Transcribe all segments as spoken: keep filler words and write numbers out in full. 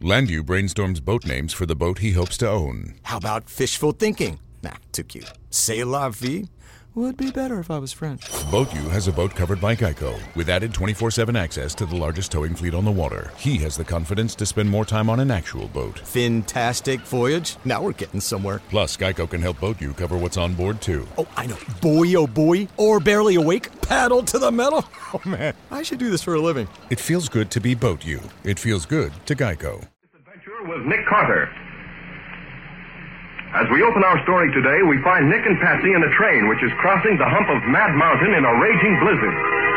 Landu brainstorms boat names for the boat he hopes to own. How about fishful thinking? Nah, too cute. C'est la vie? Would be better if I was French. BoatU has a boat covered by Geico, with added twenty-four seven access to the largest towing fleet on the water. He has the confidence to spend more time on an actual boat. Fantastic voyage. Now we're getting somewhere. Plus, Geico can help BoatU cover what's on board, too. Oh, I know. Boy, oh boy. Or barely awake. Paddle to the metal. Oh, man. I should do this for a living. It feels good to be BoatU. It feels good to Geico. This adventure with Nick Carter. As we open our story today, we find Nick and Patsy in a train which is crossing the hump of Mad Mountain in a raging blizzard.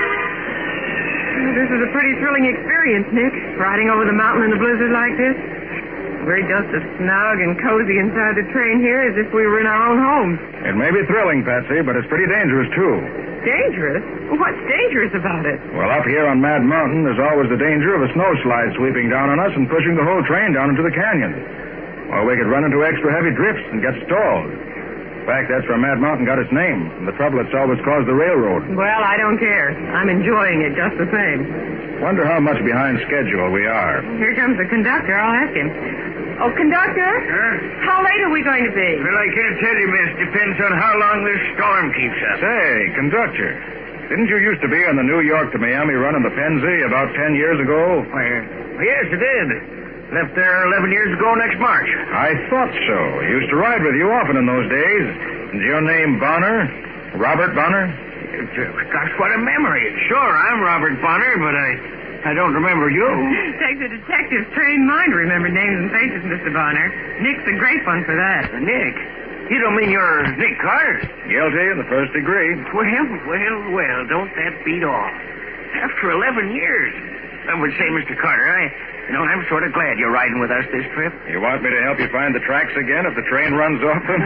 Well, this is a pretty thrilling experience, Nick, riding over the mountain in a blizzard like this. We're just as snug and cozy inside the train here as if we were in our own homes. It may be thrilling, Patsy, but it's pretty dangerous, too. Dangerous? What's dangerous about it? Well, up here on Mad Mountain, there's always the danger of a snowslide sweeping down on us and pushing the whole train down into the canyon. Or we could run into extra heavy drifts and get stalled. In fact, that's where Mad Mountain got its name. And the trouble it's always caused the railroad. Well, I don't care. I'm enjoying it just the same. Wonder how much behind schedule we are. Here comes the conductor. I'll ask him. Oh, conductor? Huh? How late are we going to be? Well, I can't tell you, miss. Depends on how long this storm keeps up. Say, conductor, didn't you used to be on the New York to Miami run in the Pennsy about ten years ago? Well, yes, I did. Left there eleven years ago next March. I thought so. I used to ride with you often in those days. Is your name Bonner? Robert Bonner? Gosh, what a memory. Sure, I'm Robert Bonner, but I I don't remember you. Takes a detective's trained mind to remember names and faces, Mister Bonner. Nick's a great one for that. Uh, Nick? You don't mean you're Nick Carter? Guilty in the first degree. Well, well, well, don't that beat off? After eleven years. I would say, Mister Carter, I... You know, I'm sort of glad you're riding with us this trip. You want me to help you find the tracks again if the train runs off them?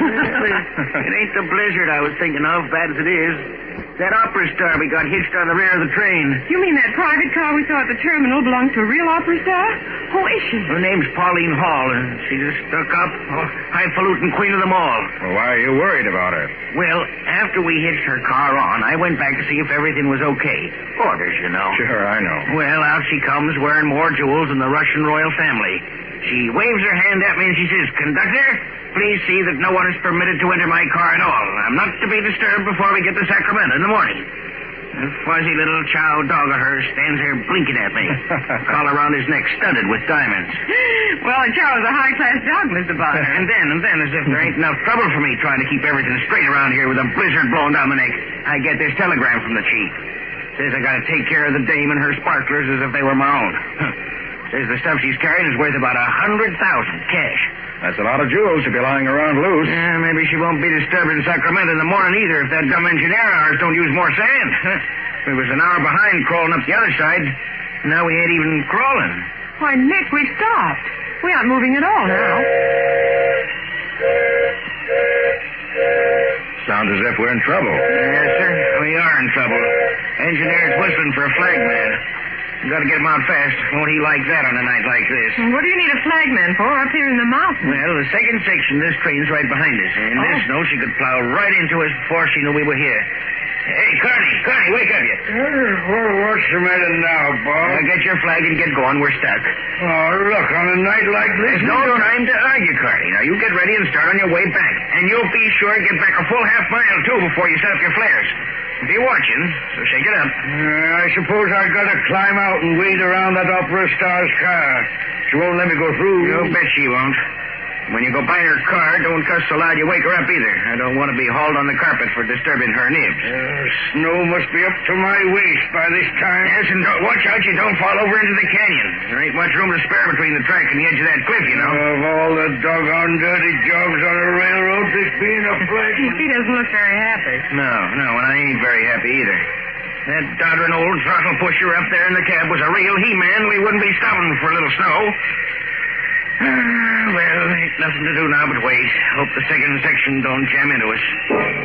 It ain't the blizzard I was thinking of, bad as it is. That opera star we got hitched on the rear of the train. You mean that private car we saw at the terminal belongs to a real opera star? Who is she? Her name's Pauline Hall, and she's a stuck-up, oh, highfalutin queen of them all. Well, why are you worried about her? Well, after we hitched her car on, I went back to see if everything was okay. Orders, you know. Sure, I know. Well, out she comes wearing more jewels than the Russian royal family. She waves her hand at me and she says, "Conductor, please see that no one is permitted to enter my car at all. I'm not to be disturbed before we get to Sacramento in the morning." A fuzzy little chow dog of hers stands there blinking at me. Collar around his neck studded with diamonds. Well, a chow is a high-class dog, Mister Bonner. And then, and then, as if there ain't enough trouble for me trying to keep everything straight around here with a blizzard blowing down the neck, I get this telegram from the chief. Says I gotta take care of the dame and her sparklers as if they were my own. Says the stuff she's carrying is worth about a hundred thousand cash. That's a lot of jewels to be lying around loose. Yeah, maybe she won't be disturbed in Sacramento in the morning either if that dumb engineer of ours don't use more sand. We was an hour behind crawling up the other side. Now we ain't even crawling. Why, Nick, we've stopped. We aren't moving at all now. Sounds as if we're in trouble. Yes, sir. We are in trouble. Engineer's whistling for a flagman. You gotta get him out fast. Won't he like that on a night like this? What do you need a flagman for up here in the mountains? Well, the second section of this train's right behind us. In Oh. this snow, she could plow right into us before she knew we were here. Hey, Carney, Carney, wake up, you. Well, what's the matter now, Bob? Uh, get your flag and get going. We're stuck. Oh, look, on a night like this... There's no time to argue, Carney. Now, you get ready and start on your way back. And you'll be sure to get back a full half mile, too, before you set up your flares. Be watching, so shake it up. Uh, I suppose I gotta climb out and wade around that opera star's car. She won't let me go through. You bet she won't. When you go by her car, don't cuss so loud you wake her up either. I don't want to be hauled on the carpet for disturbing her nibs. Uh, snow must be up to my waist by this time. Yes, and don't, watch out you don't fall over into the canyon. There ain't much room to spare between the track and the edge of that cliff, you know. Of all the doggone dirty jobs on a railroad, this being a place... He doesn't look very happy. No, no, and I ain't very happy either. That doddering old throttle pusher up there in the cab was a real he-man. We wouldn't be stopping for a little snow. Well, ain't nothing to do now but wait. Hope the second section don't jam into us.